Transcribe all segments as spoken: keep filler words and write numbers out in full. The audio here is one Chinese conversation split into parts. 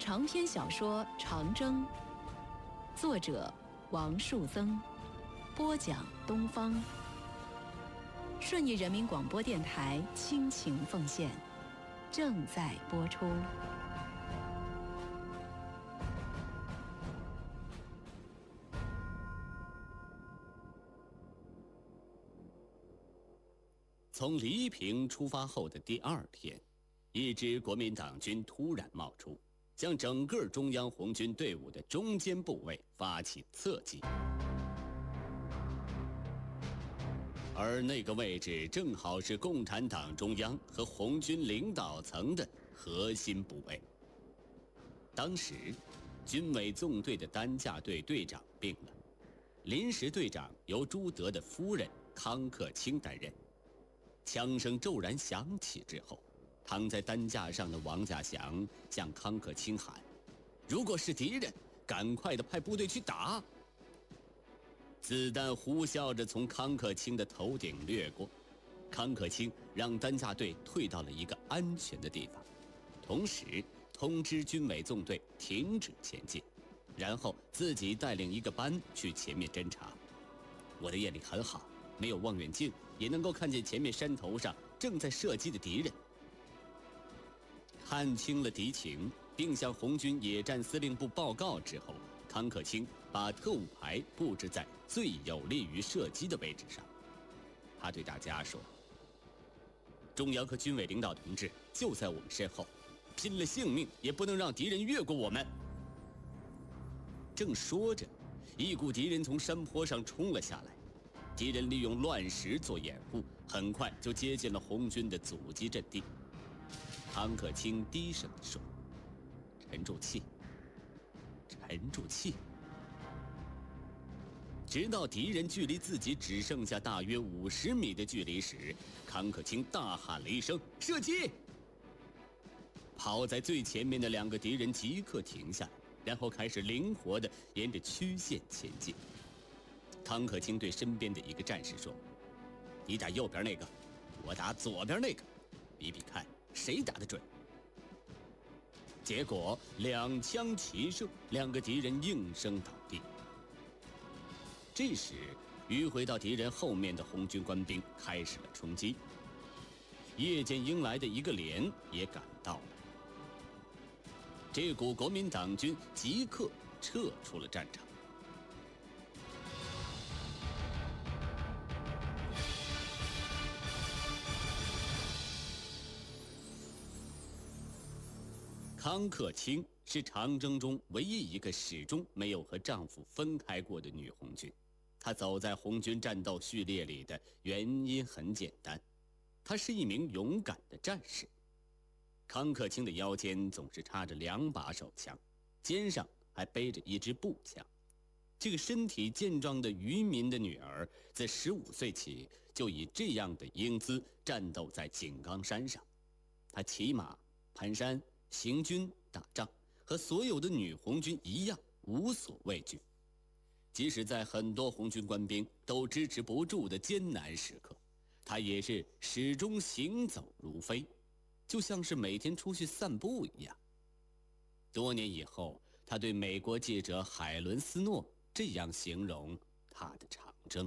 长篇小说《长征》，作者王树增，播讲东方。顺义人民广播电台倾情奉献，正在播出。 从黎平出发后的第二天，一支国民党军突然冒出，向整个中央红军队伍的中间部位发起侧击。而那个位置正好是共产党中央和红军领导层的核心部位。当时，军委纵队的担架队队长病了，临时队长由朱德的夫人康克清担任。枪声骤然响起之后，躺在担架上的王稼祥向康克清喊：“如果是敌人，赶快的派部队去打！”子弹呼啸着从康克清的头顶掠过，康克清让担架队退到了一个安全的地方，同时通知军委纵队停止前进，然后自己带领一个班去前面侦察。我的眼力很好，没有望远镜也能够看见前面山头上正在射击的敌人。看清了敌情，并向红军野战司令部报告之后，康克清把特务排布置在最有利于射击的位置上。他对大家说：“中央和军委领导同志就在我们身后，拼了性命也不能让敌人越过我们。”正说着，一股敌人从山坡上冲了下来。敌人利用乱石做掩护，很快就接近了红军的阻击阵地。康克清低声地说：“沉住气，沉住气。”直到敌人距离自己只剩下大约五十米的距离时，康克清大喊了一声：“射击！”跑在最前面的两个敌人即刻停下来，然后开始灵活地沿着曲线前进。康克清对身边的一个战士说：“你打右边那个，我打左边那个，比比看谁打得准。”结果两枪齐射，两个敌人应声倒地。这时迂回到敌人后面的红军官兵开始了冲击，叶剑英来的一个连也赶到了。这股国民党军即刻撤出了战场。康克清是长征中唯一一个始终没有和丈夫分开过的女红军。她走在红军战斗序列里的原因很简单，她是一名勇敢的战士。康克清的腰间总是插着两把手枪，肩上还背着一支步枪。这个身体健壮的渔民的女儿，自十五岁起就以这样的英姿战斗在井冈山上。她骑马、攀山、行军、打仗，和所有的女红军一样无所畏惧。即使在很多红军官兵都支持不住的艰难时刻，她也是始终行走如飞，就像是每天出去散步一样。多年以后，她对美国记者海伦斯诺这样形容她的长征：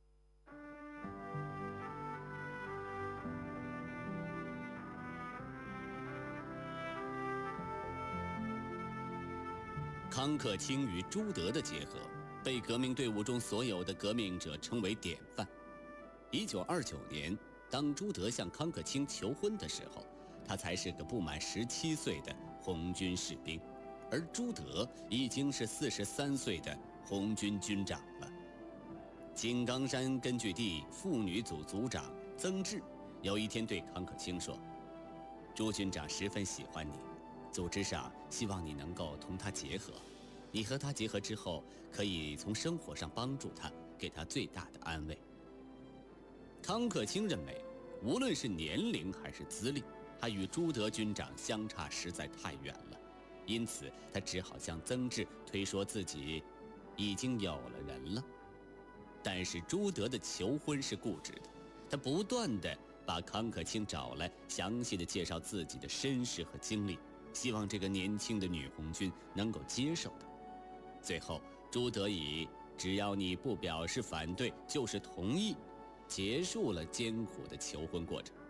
康克清与朱德的结合，被革命队伍中所有的革命者称为典范。一九二九年，当朱德向康克清求婚的时候，他才是个不满十七岁的红军士兵，而朱德已经是四十三岁的红军军长了。井冈山根据地妇女组组长曾志有一天对康克清说：“朱军长十分喜欢你，组织上希望你能够同他结合，你和他结合之后，可以从生活上帮助他，给他最大的安慰。”康克清认为，无论是年龄还是资历，他与朱德军长相差实在太远了，因此他只好向曾志推说自己已经有了人了。但是朱德的求婚是固执的，他不断地把康克清找来，详细地介绍自己的身世和经历， 希望这个年轻的女红军能够接受的。最后，朱德以只要你不表示反对，就是同意，结束了艰苦的求婚过程。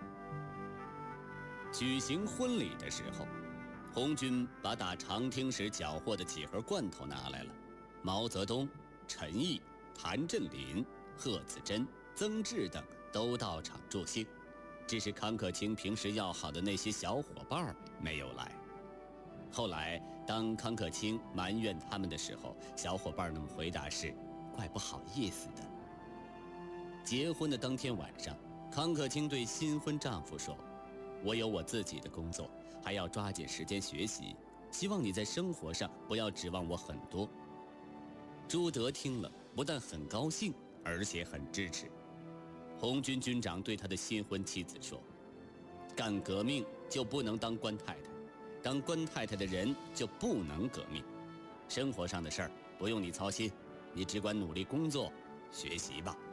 举行婚礼的时候，红军把打长汀时缴获的几盒罐头拿来了。毛泽东、陈毅、谭震林、贺子珍、曾志等都到场助兴，只是康可清平时要好的那些小伙伴没有来。后来当康可清埋怨他们的时候，小伙伴们回答是怪不好意思的。结婚的当天晚上，康可清对新婚丈夫说，我有我自己的工作，还要抓紧时间学习，希望你在生活上不要指望我很多。朱德听了不但很高兴，而且很支持。红军军长对他的新婚妻子说，干革命就不能当官太太，当官太太的人就不能革命，生活上的事儿不用你操心，你只管努力工作学习吧。